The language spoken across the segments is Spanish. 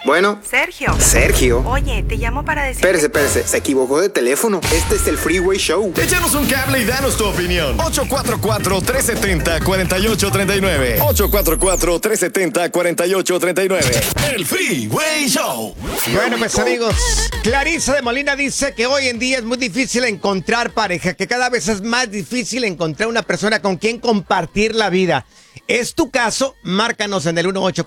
Bueno. Sergio. Oye, te llamo para decir... Espérese. Se equivocó de teléfono. Este es el Freeway Show. Échanos un cable y danos tu opinión. 844-370-4839. 844-370-4839. El Freeway Show. Bueno, pues amigos, Clarisa de Molina dice que hoy en día es muy difícil encontrar pareja, que cada vez es más difícil encontrar una persona con quien compartir la vida. ¿Es tu caso? Márcanos en el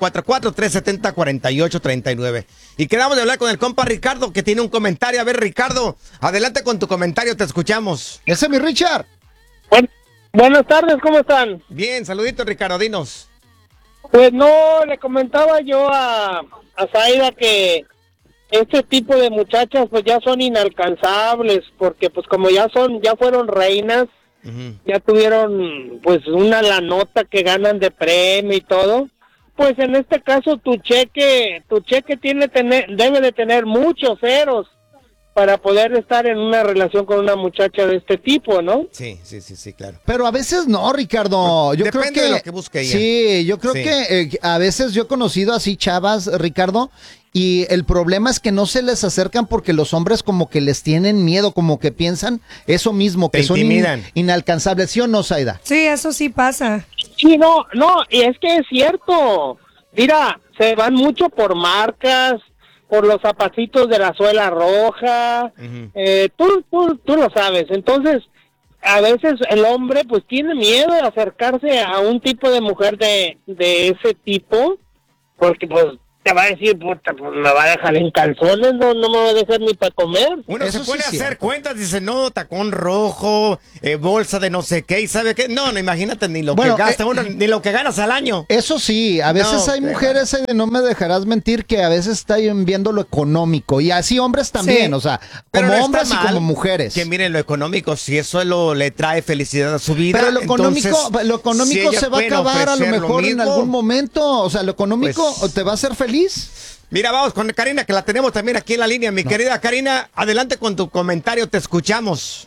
1844-370-4839. Y quedamos de hablar con el compa Ricardo, que tiene un comentario. A ver, Ricardo, adelante con tu comentario, te escuchamos. Ese es mi Richard. Buenas tardes, ¿cómo están? Bien, saluditos, Ricardo, dinos. Pues no, le comentaba yo a Zaida que este tipo de muchachas pues ya son inalcanzables, porque pues como ya fueron reinas, ya tuvieron pues una lanota que ganan de premio y todo, pues en este caso tu cheque debe de tener muchos ceros para poder estar en una relación con una muchacha de este tipo, ¿no? Sí, claro. Pero a veces no, Ricardo. Yo Depende creo que, de lo que busque ella. Sí, yo creo que a veces yo he conocido así chavas, Ricardo, y el problema es que no se les acercan porque los hombres como que les tienen miedo, como que piensan eso mismo, que son inalcanzables. ¿Sí o no, Zaida? Sí, eso sí pasa. Sí, no, y es que es cierto. Mira, se van mucho por marcas, por los zapatitos de la suela roja, tú lo sabes. Entonces, a veces el hombre pues tiene miedo de acercarse a un tipo de mujer de ese tipo, porque pues te va a decir, puta, pues me va a dejar en calzones, no me va a dejar ni para comer. Uno se puede hacer cuentas, dice, no, tacón rojo, bolsa de no sé qué, y ¿sabe qué? No, imagínate ni lo que gasta uno, ni lo que ganas al año. Eso sí, a veces hay mujeres, no me dejarás mentir, que a veces están viendo lo económico, y así hombres también, o sea, como hombres y como mujeres. Que miren, lo económico, si eso le trae felicidad a su vida. Pero lo económico se va a acabar a lo mejor en algún momento, o sea, lo económico te va a hacer feliz. Mira, vamos con Karina, que la tenemos también aquí en la línea. Mi querida Karina, adelante con tu comentario, te escuchamos.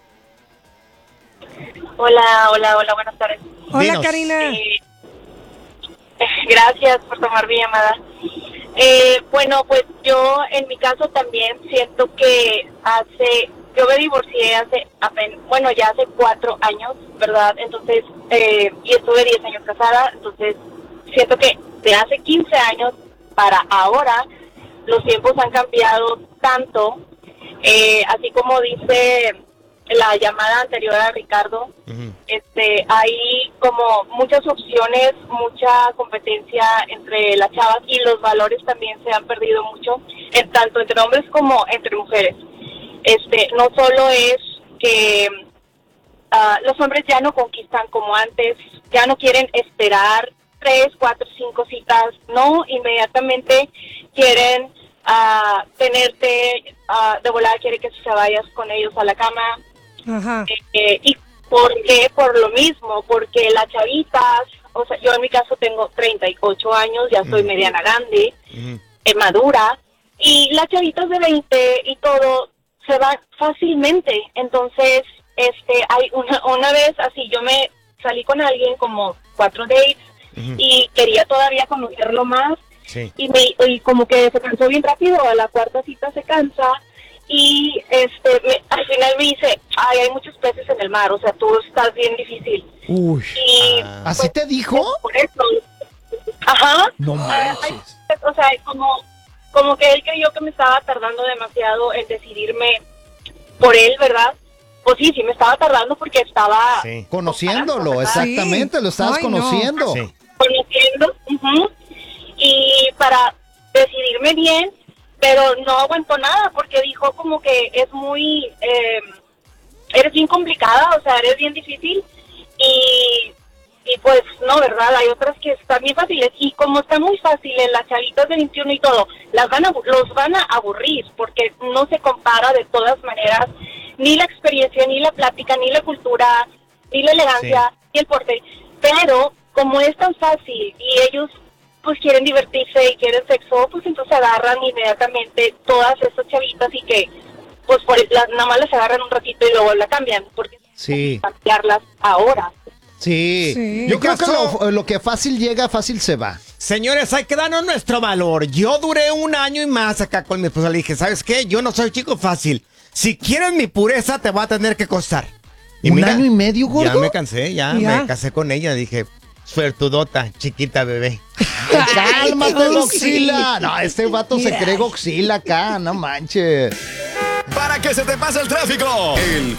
Hola, buenas tardes. Hola, Karina. Gracias por tomar mi llamada. Bueno, pues yo en mi caso también siento que yo me divorcié ya hace 4 años, ¿verdad? Entonces, y estuve 10 años casada, entonces siento que de hace 15 años para ahora, los tiempos han cambiado tanto, así como dice la llamada anterior a Ricardo, hay como muchas opciones, mucha competencia entre las chavas y los valores también se han perdido mucho, tanto entre hombres como entre mujeres. No solo es que los hombres ya no conquistan como antes, ya no quieren esperar 3, 4, 5 citas, no, inmediatamente quieren tenerte de volada, quiere que se vayas con ellos a la cama. Ajá. ¿Y por qué? Por lo mismo, porque las chavitas, o sea, yo en mi caso tengo 38 años, ya soy mediana grande, madura, y las chavitas de 20 y todo se van fácilmente. Entonces, hay una vez así, yo me salí con alguien como 4 dates, y quería todavía conocerlo más, y como que se cansó bien rápido, a la 4ª cita se cansa, y al final me dice, hay muchos peces en el mar, o sea, tú estás bien difícil. Uy, y, ¿así pues, te dijo? Por eso. Ajá. No manches. O sea, como que él creyó que me estaba tardando demasiado en decidirme por él, ¿verdad? Pues sí, me estaba tardando porque estaba... Conociéndolo, exactamente, lo estabas conociendo. No. Conociendo, y para decidirme bien, pero no aguantó nada, porque dijo como que es muy... eres bien complicada, o sea, eres bien difícil, y pues no, ¿verdad? Hay otras que están bien fáciles, y como está muy fácil en las chavitas de 21 y todo, los van a aburrir, porque no se compara de todas maneras ni la experiencia, ni la plática, ni la cultura, ni la elegancia, ni el porte, pero como es tan fácil y ellos pues quieren divertirse y quieren sexo, pues entonces agarran inmediatamente todas esas chavitas y que pues nada más las agarran un ratito y luego la cambian, porque cambiarlas ahora. Sí. Sí. Yo creo Caso- que lo que fácil llega, fácil se va. Señores, hay que darnos nuestro valor. Yo duré 1 año y más acá con mi esposa. Le dije, ¿sabes qué? Yo no soy chico fácil. Si quieres mi pureza, te va a tener que costar. ¿Un año y medio, gordo? Ya me cansé, Ya. me casé con ella. Dije, suertudota, chiquita bebé. Cálmate, Ay, Godzilla. No, este vato se cree Godzilla acá, no manches. Para que se te pase el tráfico. El